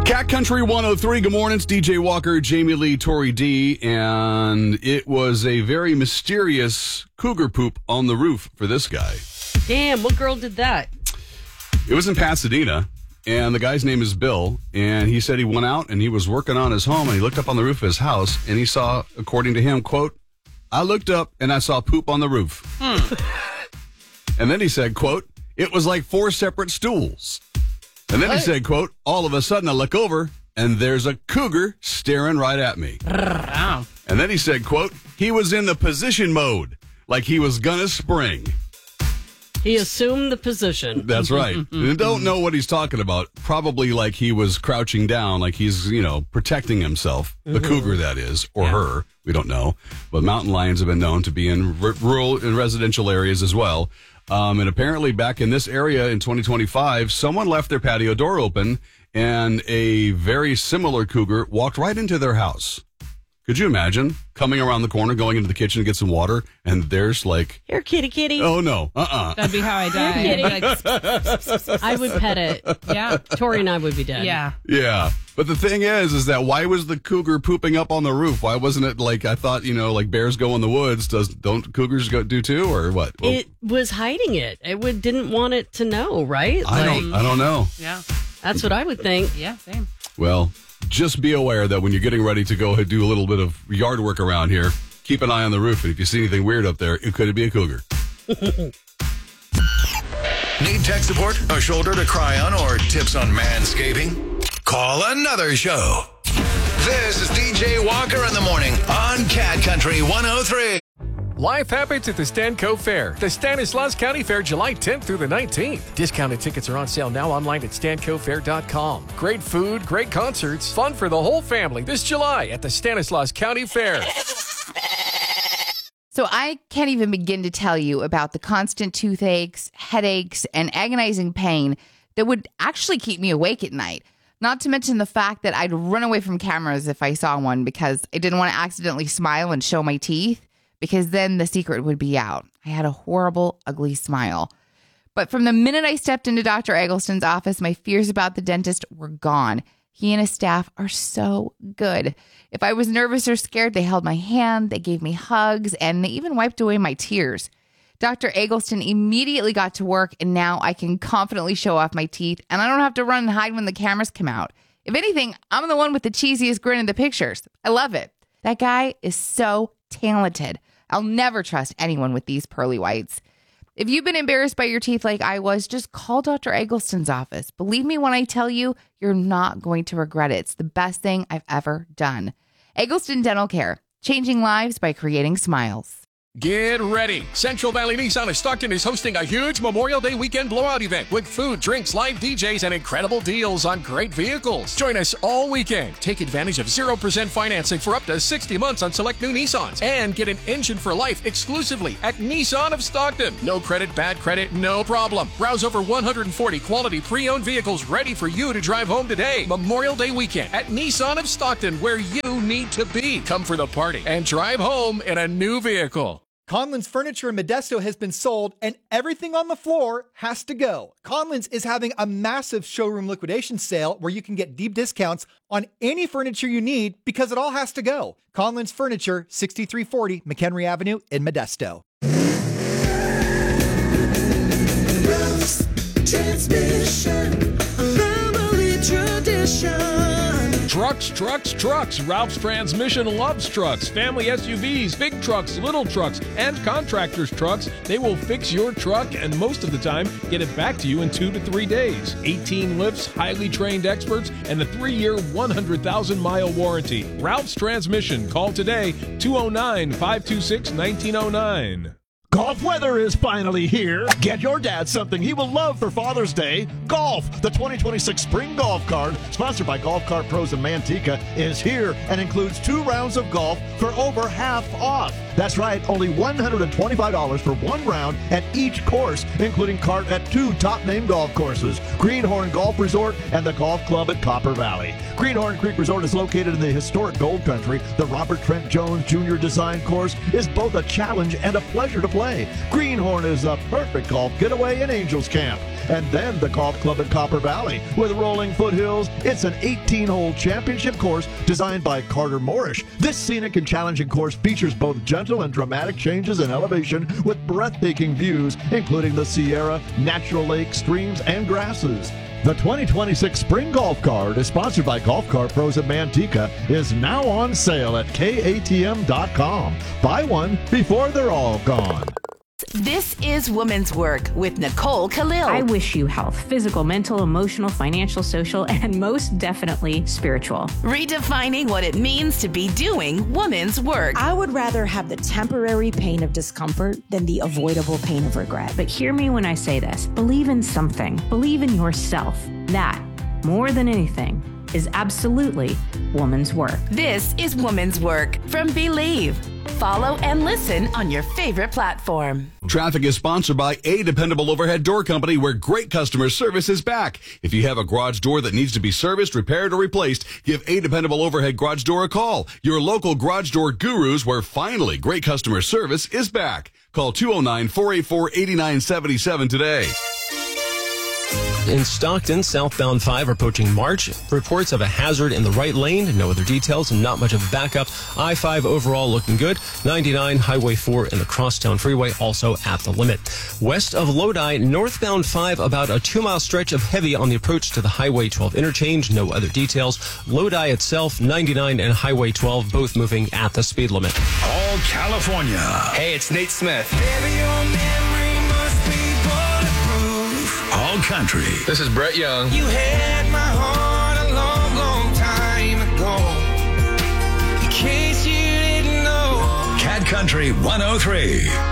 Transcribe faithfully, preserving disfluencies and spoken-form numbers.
Cat Country one oh three, good morning. It's D J Walker, Jamie Lee, Tori D, and it was a very mysterious cougar poop on the roof for this guy. Damn, what girl did that? It was in Pasadena, and the guy's name is Bill, and he said he went out and he was working on his home, and he looked up on the roof of his house, and he saw, according to him, quote, I looked up and I saw poop on the roof. Hmm. And then he said, quote, it was like four separate stools. And then what? He said, quote, all of a sudden I look over and there's a cougar staring right at me. Wow. And then he said, quote, he was in the position mode, like he was gonna spring. He assumed the position. That's right. And don't know what he's talking about. Probably like he was crouching down, like he's, you know, protecting himself. The mm-hmm. cougar, that is, or yeah. her. We don't know. But mountain lions have been known to be in r- rural and residential areas as well. Um, and apparently back in this area in twenty twenty-five, someone left their patio door open and a very similar cougar walked right into their house. Could you imagine coming around the corner, going into the kitchen to get some water, and there's like... Here, kitty, kitty. Oh, no. Uh-uh. That'd be how I die. Like, I would pet it. Yeah. Tori and I would be dead. Yeah. Yeah. But the thing is, is that why was the cougar pooping up on the roof? Why wasn't it like, I thought, you know, like bears go in the woods. Does Don't cougars go do too, or what? Well, it was hiding it. It would, didn't want it to know, right? I, like, don't, I don't know. Yeah. That's what I would think. Yeah, same. Well... just be aware that when you're getting ready to go do a little bit of yard work around here, keep an eye on the roof. And if you see anything weird up there, it could be a cougar. Need tech support, a shoulder to cry on, or tips on manscaping? Call another show. This is D J Walker in the morning on Cat Country one oh three. Life happens at the Stanco Fair. The Stanislaus County Fair, July tenth through the nineteenth. Discounted tickets are on sale now online at stanco fair dot com. Great food, great concerts, fun for the whole family this July at the Stanislaus County Fair. So I can't even begin to tell you about the constant toothaches, headaches, and agonizing pain that would actually keep me awake at night. Not to mention the fact that I'd run away from cameras if I saw one because I didn't want to accidentally smile and show my teeth, because then the secret would be out. I had a horrible, ugly smile. But from the minute I stepped into Doctor Eggleston's office, my fears about the dentist were gone. He and his staff are so good. If I was nervous or scared, they held my hand, they gave me hugs, and they even wiped away my tears. Doctor Eggleston immediately got to work, and now I can confidently show off my teeth, and I don't have to run and hide when the cameras come out. If anything, I'm the one with the cheesiest grin in the pictures. I love it. That guy is so talented. I'll never trust anyone with these pearly whites. If you've been embarrassed by your teeth like I was, just call Doctor Eggleston's office. Believe me when I tell you, you're not going to regret it. It's the best thing I've ever done. Eggleston Dental Care, changing lives by creating smiles. Get ready. Central Valley Nissan of Stockton is hosting a huge Memorial Day weekend blowout event with food, drinks, live D Js, and incredible deals on great vehicles. Join us all weekend. Take advantage of zero percent financing for up to sixty months on select new Nissans and get an engine for life exclusively at Nissan of Stockton. No credit, bad credit, no problem. Browse over one hundred forty quality pre-owned vehicles ready for you to drive home today. Memorial Day weekend at Nissan of Stockton, where you need to be. Come for the party and drive home in a new vehicle. Conlon's Furniture in Modesto has been sold, and everything on the floor has to go. Conlon's is having a massive showroom liquidation sale where you can get deep discounts on any furniture you need because it all has to go. Conlon's Furniture, sixty-three forty McHenry Avenue in Modesto. Ralph's Transmission, family tradition. Trucks, trucks, trucks. Ralph's Transmission loves trucks. Family S U Vs, big trucks, little trucks, and contractors' trucks. They will fix your truck and most of the time get it back to you in two to three days. eighteen lifts, highly trained experts, and a three-year, one hundred thousand mile warranty. Ralph's Transmission. Call today, two oh nine, five two six, nineteen oh nine. Golf weather is finally here. Get your dad something he will love for Father's Day. Golf, the twenty twenty-six Spring Golf Card, sponsored by Golf Cart Pros in Manteca, is here and includes two rounds of golf for over half off. That's right, only one hundred twenty-five dollars for one round at each course, including cart at two top-name golf courses, Greenhorn Golf Resort and the Golf Club at Copper Valley. Greenhorn Creek Resort is located in the historic Gold Country. The Robert Trent Jones Junior Design Course is both a challenge and a pleasure to play. play. Greenhorn is the perfect golf getaway in Angels Camp. And then the Golf Club in Copper Valley with rolling foothills. It's an eighteen-hole championship course designed by Carter Moorish. This scenic and challenging course features both gentle and dramatic changes in elevation with breathtaking views, including the Sierra, natural lakes, streams, and grasses. The twenty twenty-six Spring Golf Card is sponsored by Golf Cart Pros of Manteca, is now on sale at K A T M dot com. Buy one before they're all gone. This is Woman's Work with Nicole Khalil. I wish you health, physical, mental, emotional, financial, social, and most definitely spiritual. Redefining what it means to be doing woman's work. I would rather have the temporary pain of discomfort than the avoidable pain of regret. But hear me when I say this. Believe in something. Believe in yourself. That, more than anything, is absolutely woman's work. This is Woman's Work from Believe. Follow and listen on your favorite platform. Traffic is sponsored by A Dependable Overhead Door Company, where great customer service is back. If you have a garage door that needs to be serviced, repaired, or replaced, give A Dependable Overhead Garage Door a call. Your local garage door gurus, where finally great customer service is back. Call two oh nine, four eight four, eight nine seven seven today. In Stockton, southbound five approaching March. Reports of a hazard in the right lane. No other details and not much of a backup. I five overall looking good. ninety-nine, Highway four in the Crosstown Freeway also at the limit. West of Lodi, northbound five about a two-mile stretch of heavy on the approach to the Highway twelve interchange. No other details. Lodi itself, ninety-nine and Highway twelve both moving at the speed limit. All California. Hey, it's Nate Smith. Baby, your memory must be bulletproof. All country. This is Brett Young. You had my heart a long, long time ago. In case you didn't know. Cat Country one oh three.